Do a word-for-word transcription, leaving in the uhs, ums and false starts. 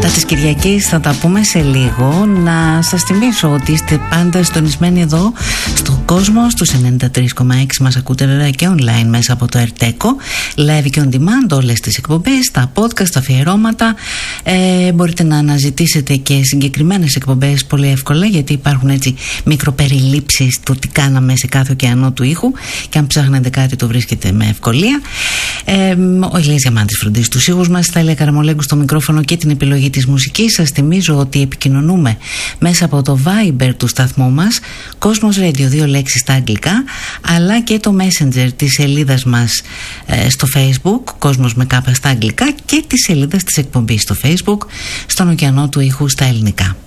Τα της Κυριακής θα τα πούμε σε λίγο. Να σας θυμίσω ότι είστε πάντα συντονισμένοι εδώ στον κόσμο, στους ενενήντα τρία κόμμα έξι. Μας ακούτε βέβαια και online μέσα από το Ερτέκο, live και on demand, όλες τις εκπομπές, τα podcast, τα αφιερώματα. ε, Μπορείτε να αναζητήσετε και συγκεκριμένες εκπομπές πολύ εύκολα, γιατί υπάρχουν έτσι μικροπεριλήψεις του τι κάναμε σε κάθε ωκεανό του ήχου, και αν ψάχνετε κάτι το βρίσκετε με ευκολία. ε, Ο Ηλίας Διαμάντης φροντίζει τους ήχους μας, τα Ηλία Καραμολέγκου στο μικρόφωνο και την επιλογή της μουσικής. Σας θυμίζω ότι επικοινωνούμε μέσα από το Viber του σταθμού μας, Κόσμος Radio, δύο λέξεις στα αγγλικά, αλλά και το Messenger της σελίδας μας ε, στο Facebook, Κόσμος με κάπα στα αγγλικά, και τη σελίδα της εκπομπής στο Facebook, στον ωκεανό του ήχου στα ελληνικά.